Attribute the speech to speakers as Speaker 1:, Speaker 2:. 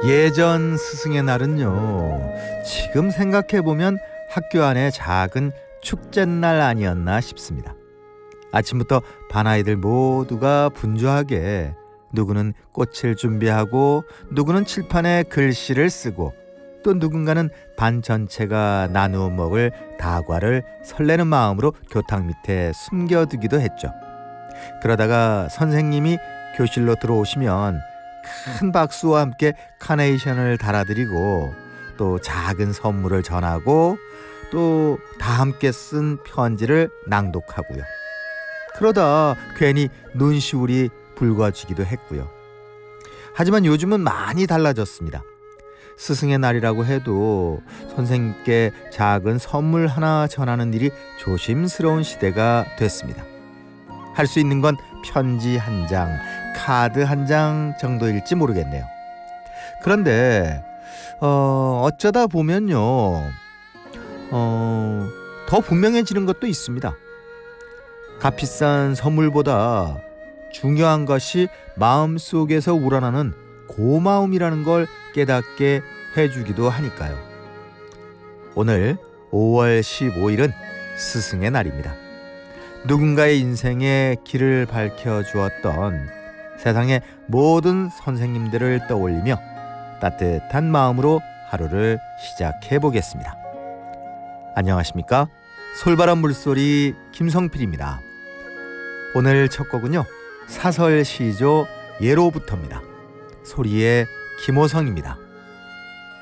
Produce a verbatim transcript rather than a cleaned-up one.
Speaker 1: 예전 스승의 날은요, 지금 생각해보면 학교 안에 작은 축제날 아니었나 싶습니다. 아침부터 반 아이들 모두가 분주하게 누구는 꽃을 준비하고 누구는 칠판에 글씨를 쓰고 또 누군가는 반 전체가 나누어 먹을 다과를 설레는 마음으로 교탁 밑에 숨겨두기도 했죠. 그러다가 선생님이 교실로 들어오시면 큰 박수와 함께 카네이션을 달아드리고 또 작은 선물을 전하고 또 다 함께 쓴 편지를 낭독하고요. 그러다 괜히 눈시울이 붉어지기도 했고요. 하지만 요즘은 많이 달라졌습니다. 스승의 날이라고 해도 선생님께 작은 선물 하나 전하는 일이 조심스러운 시대가 됐습니다. 할 수 있는 건 편지 한 장, 카드 한 장 정도일지 모르겠네요. 그런데 어, 어쩌다 보면요, 어, 더 분명해지는 것도 있습니다. 값비싼 선물보다 중요한 것이 마음속에서 우러나는 고마움이라는 걸 깨닫게 해주기도 하니까요. 오늘 오월 십오일은 스승의 날입니다. 누군가의 인생에 길을 밝혀주었던 세상의 모든 선생님들을 떠올리며 따뜻한 마음으로 하루를 시작해 보겠습니다. 안녕하십니까? 솔바람 물소리 김성필입니다. 오늘 첫 곡은요, 사설 시조 예로부터입니다. 소리의 김호성입니다.